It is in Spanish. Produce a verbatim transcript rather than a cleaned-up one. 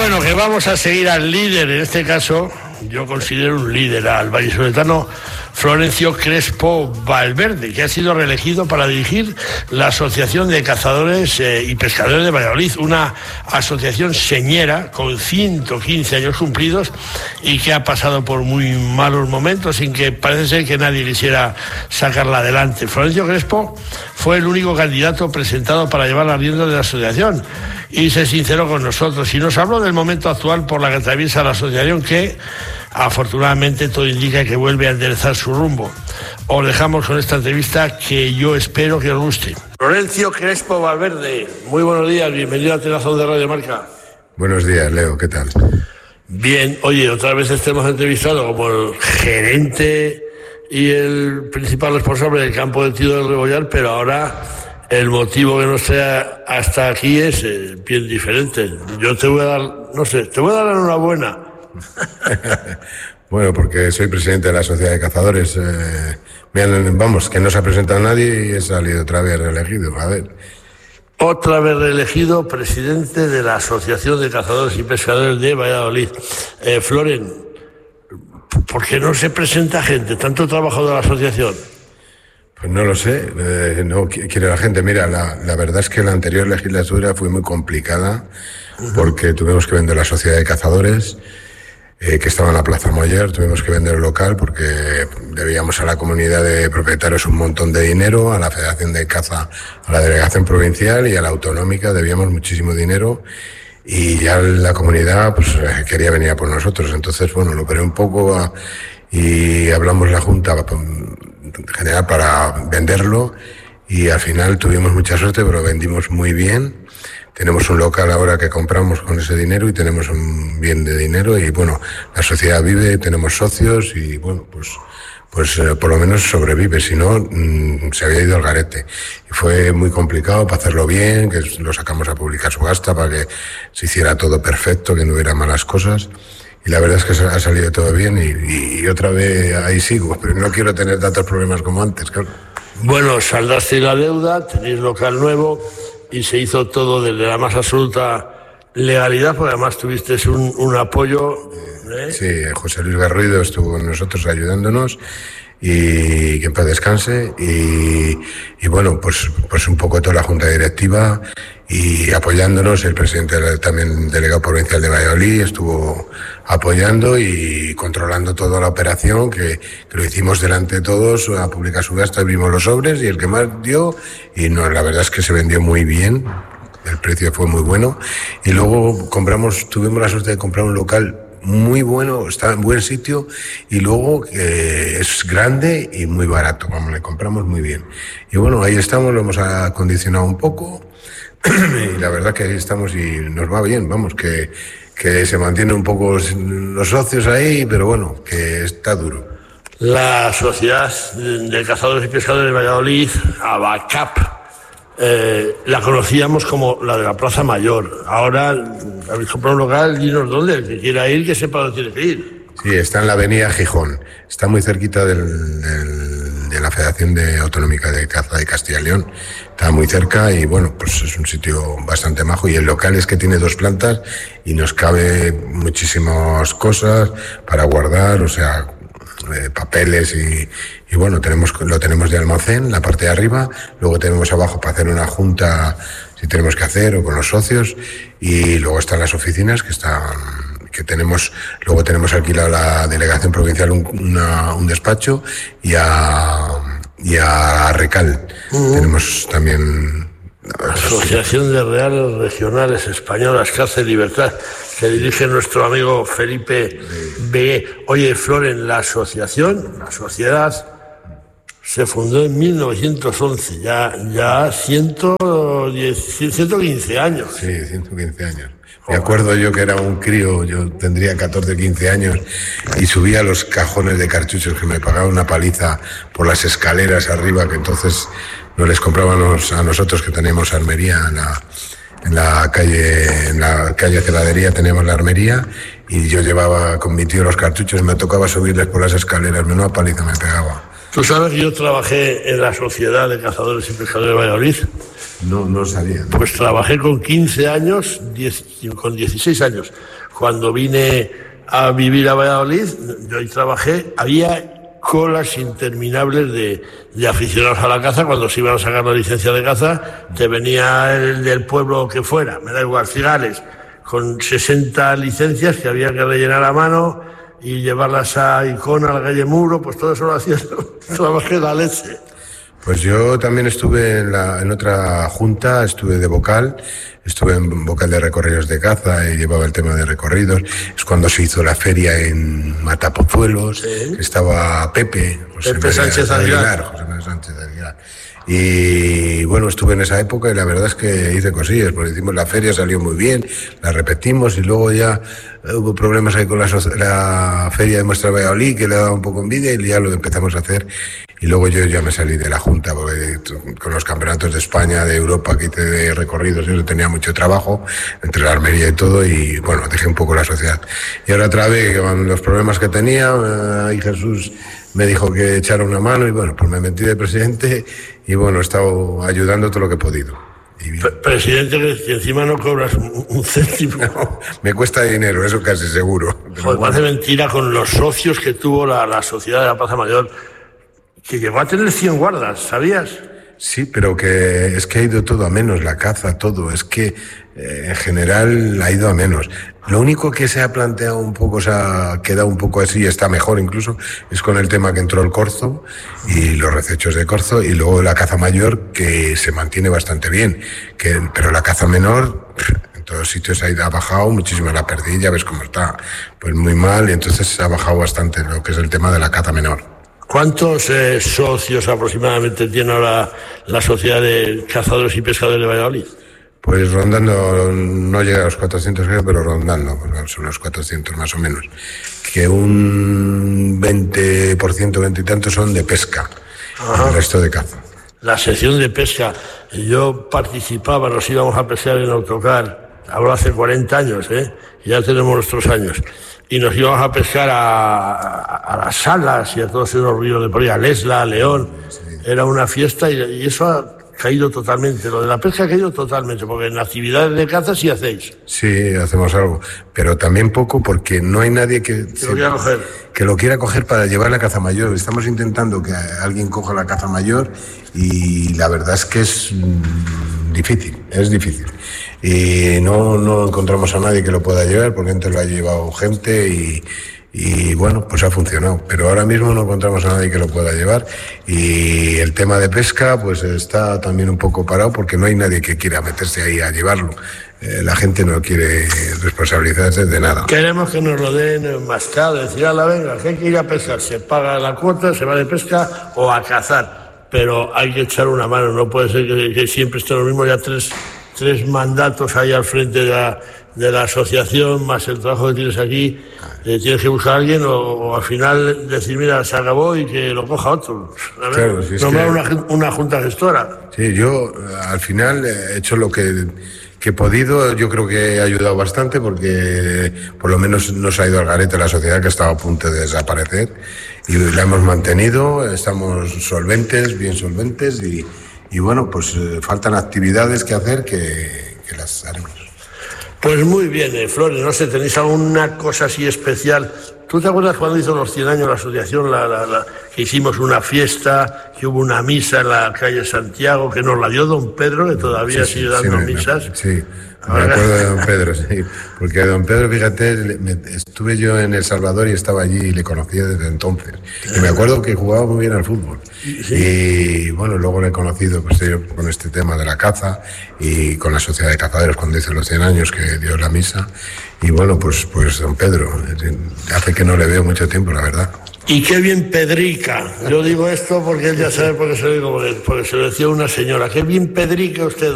bueno, que vamos a seguir al líder, en este caso, yo considero un líder al vallisoletano Florencio Crespo Valverde, que ha sido reelegido para dirigir la Asociación de Cazadores eh, y Pescadores de Valladolid, una asociación señera con ciento quince años cumplidos y que ha pasado por muy malos momentos sin que parece ser que nadie quisiera sacarla adelante. Florencio Crespo fue el único candidato presentado para llevar las riendas de la asociación y se sinceró con nosotros y nos habló del momento actual por la que atraviesa la asociación, que afortunadamente todo indica que vuelve a enderezar su rumbo. Os dejamos con esta entrevista que yo espero que os guste. Florencio Crespo Valverde, muy buenos días, bienvenido a Tenazón de Radio Marca. Buenos días, Leo, ¿qué tal? Bien, oye, otra vez te hemos entrevistado como el gerente y el principal responsable del campo de tiro del Rebollar, pero ahora el motivo que nos trae hasta aquí es eh, bien diferente. Yo te voy a dar, no sé, te voy a dar la enhorabuena. Bueno, porque soy presidente de la Sociedad de Cazadores. Eh, bien, vamos, que no se ha presentado nadie y he salido otra vez reelegido. A ver. Otra vez reelegido presidente de la Asociación de Cazadores y Pescadores de Valladolid. Eh, Floren, ¿por qué no se presenta gente? ¿Tanto trabajo de la asociación? Pues no lo sé, eh, no quiere la gente. Mira, la, la verdad es que la anterior legislatura fue muy complicada, uh-huh. porque tuvimos que vender la Sociedad de Cazadores, eh, que estaba en la Plaza Moller, tuvimos que vender el local porque debíamos a la comunidad de propietarios un montón de dinero, a la Federación de Caza, a la Delegación Provincial y a la Autonómica debíamos muchísimo dinero, y ya la comunidad pues quería venir a por nosotros. Entonces, bueno, lo operé un poco a, y hablamos la Junta en general para venderlo, y al final tuvimos mucha suerte, pero vendimos muy bien. Tenemos un local ahora que compramos con ese dinero y tenemos un bien de dinero, y bueno, la sociedad vive, tenemos socios y bueno, pues pues eh, por lo menos sobrevive, si no mmm, se había ido al garete. Y fue muy complicado para hacerlo bien, que lo sacamos a publicar subasta para que se hiciera todo perfecto, que no hubiera malas cosas. Y la verdad es que ha salido todo bien y, y otra vez ahí sigo, pero no quiero tener tantos problemas como antes, claro. Bueno, saldaste la deuda, tenéis local nuevo y se hizo todo desde la más absoluta legalidad, porque además tuviste un, un apoyo. ¿eh? Sí, José Luis Garrido estuvo con nosotros ayudándonos, y que en paz descanse, y, y bueno, pues, pues un poco toda la Junta Directiva y apoyándonos. El presidente también, delegado provincial de Valladolid, estuvo apoyando y controlando toda la operación, que, que lo hicimos delante de todos, a publicar subasta, abrimos los sobres y el que más dio, y no, la verdad es que se vendió muy bien, el precio fue muy bueno, y luego compramos, tuvimos la suerte de comprar un local muy bueno, está en buen sitio, y luego eh, es grande y muy barato, vamos, le compramos muy bien. Y bueno, ahí estamos, lo hemos acondicionado un poco, y la verdad que ahí estamos y nos va bien, vamos, que, que se mantienen un poco los socios ahí, pero bueno, que está duro. La Sociedad de Cazadores y Pescadores de Valladolid, ABACAP, eh, la conocíamos como la de la Plaza Mayor. Ahora habéis comprado un local, dinos dónde, el que quiera ir, que sepa dónde tiene que ir. Sí, está en la avenida Gijón, está muy cerquita del, del, de la Federación de Autonómica de Caza de Castilla y León, está muy cerca y bueno, pues es un sitio bastante majo, y el local es que tiene dos plantas y nos cabe muchísimas cosas para guardar, o sea, eh, papeles y, y bueno, tenemos lo tenemos de almacén, la parte de arriba, luego tenemos abajo para hacer una junta si tenemos que hacer o con los socios, y luego están las oficinas que están... que tenemos, luego tenemos alquilado la Delegación Provincial un, una, un despacho, y a, y a Recal. Uh-huh. Tenemos también... Asociación de Reales Regionales Españolas, Caza y Libertad, que dirige nuestro amigo Felipe B. Oye, Floren, la asociación, la sociedad, se fundó en mil novecientos once, ya, ya ciento diez, ciento quince años. Sí, ciento quince años. Me acuerdo yo que era un crío, yo tendría catorce o quince años, y subía los cajones de cartuchos que me pagaba una paliza por las escaleras arriba, que entonces no les comprábamos a nosotros, que teníamos armería en la, en la calle, en la calle Celadería teníamos la armería, y yo llevaba con mi tío los cartuchos y me tocaba subirles por las escaleras, menuda paliza me pegaba. Tú sabes que yo trabajé en la Sociedad de Cazadores y Pescadores de Valladolid No, no sabía. ¿No? Pues trabajé con quince años, diez, con dieciséis años. Cuando vine a vivir a Valladolid, yo ahí trabajé, había colas interminables de, de aficionados a la caza. Cuando se iban a sacar la licencia de caza, te venía el del pueblo que fuera, me da igual, Cigales, con sesenta licencias que había que rellenar a mano y llevarlas a Icona, a la calle Muro, pues todo eso lo hacía, trabajé la leche. Pues yo también estuve en, la, en otra junta, estuve de vocal, estuve en vocal de recorridos de caza y llevaba el tema de recorridos. Es cuando se hizo la feria en Matapozuelos, sí. Estaba Pepe, José Pepe Sánchez Aguilar. José María Sánchez Aguilar. Y bueno, estuve en esa época y la verdad es que hice cosillas, porque hicimos la feria, salió muy bien, la repetimos y luego ya hubo problemas ahí con la, la feria de Muestra Valladolid, que le daba un poco envidia y ya lo empezamos a hacer. Y luego yo ya me salí de la Junta, porque con los campeonatos de España, de Europa, que hice de recorridos, yo tenía mucho trabajo, entre la armería y todo, y bueno, dejé un poco la sociedad. Y ahora otra vez, con los problemas que tenía, ahí Jesús me dijo que echara una mano, y bueno, pues me metí de presidente, y bueno, he estado ayudando todo lo que he podido. Presidente, que encima no cobras un céntimo. No, me cuesta dinero, eso casi seguro. Joder, parece mentira con los socios que tuvo la, la Sociedad de la Plaza Mayor, que llegó a tener cien guardas, ¿sabías? Sí, pero que es que ha ido todo a menos, la caza, todo. Es que eh, en general ha ido a menos. Lo único que se ha planteado un poco, se ha quedado un poco así, está mejor incluso, es con el tema que entró el corzo y los recechos de corzo, y luego la caza mayor, que se mantiene bastante bien. Que, pero la caza menor, en todos sitios ha, ido, ha bajado muchísimo, la perdí, ya ves cómo está. Pues muy mal, y entonces se ha bajado bastante lo que es el tema de la caza menor. ¿Cuántos eh, socios aproximadamente tiene ahora la Sociedad de Cazadores y Pescadores de Valladolid? Pues rondando, no llega a los cuatrocientos, creo, pero rondando, son los cuatrocientos más o menos. Que un veinte por ciento, veinte y tantos son de pesca, ajá, el resto de caza. La sección de pesca, yo participaba, nos íbamos a pescar en autocar, hablo hace cuarenta años, ¿eh? Ya tenemos nuestros años. Y nos íbamos a pescar a, a, a las Salas y a todos esos ríos de por ahí, a Lesla, a León. Sí. Era una fiesta y, y eso ha caído totalmente. Lo de la pesca ha caído totalmente, porque en actividades de caza sí hacéis. Sí, hacemos algo, pero también poco, porque no hay nadie que, que, lo, quiera coger. que lo quiera coger para llevar la caza mayor. Estamos intentando que alguien coja la caza mayor y la verdad es que es mmm, difícil, es difícil. Y no, no encontramos a nadie que lo pueda llevar, porque antes lo ha llevado gente y, y bueno, pues ha funcionado. Pero ahora mismo no encontramos a nadie que lo pueda llevar, y el tema de pesca pues está también un poco parado, porque no hay nadie que quiera meterse ahí a llevarlo. Eh, la gente no quiere responsabilizarse de nada. Queremos que nos lo den mascado, decir, a la venga, que hay que ir a pescar, se paga la cuota, se va de pesca o a cazar, pero hay que echar una mano, no puede ser que, que siempre esté lo mismo, ya tres... tres mandatos ahí al frente de la, de la asociación, más el trabajo que tienes aquí, eh, tienes que buscar a alguien o, o al final decir, mira, se acabó y que lo coja otro. A ver, claro, si es nombrar que... una, una junta gestora. Sí, yo al final he hecho lo que, que he podido. Yo creo que he ayudado bastante, porque por lo menos no se ha ido al garete la sociedad, que estaba a punto de desaparecer, y la hemos mantenido, estamos solventes, bien solventes, y Y bueno, pues eh, faltan actividades que hacer que, que las haremos. Pues muy bien, eh, Flores, no sé, ¿tenéis alguna cosa así especial? ¿Tú te acuerdas cuando hizo los cien años la asociación, la, la, la, que hicimos una fiesta, que hubo una misa en la calle Santiago, que nos la dio don Pedro, que todavía sí, sigue sí, dando sí, misas? Me, sí, me acuerdo de don Pedro, sí. Porque don Pedro, fíjate, me, estuve yo en El Salvador y estaba allí y le conocía desde entonces. Y me acuerdo que jugaba muy bien al fútbol. Sí. Y bueno, luego le he conocido pues, con este tema de la caza y con la Sociedad de Cazadores cuando hizo los cien años que dio la misa. Y bueno, pues, pues don Pedro, hace que no le veo mucho tiempo, la verdad. Y qué bien pedrica. Yo digo esto porque él ya sabe por qué se lo digo, porque, porque se lo decía una señora. Qué bien pedrica usted.